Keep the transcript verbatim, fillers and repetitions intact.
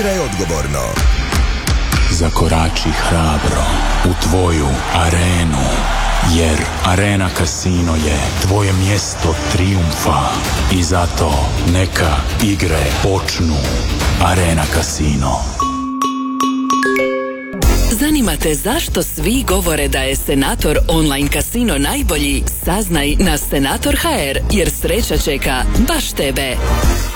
Igraj odgovorno. Zakorači hrabro u tvoju arenu, jer Arena Casino je tvoje mjesto trijumfa i zato neka igre počnu. Arena Casino. Zanima te zašto svi govore da je Senator online kasino najbolji? Saznaj na Senator точка hr jer sreća čeka baš tebe.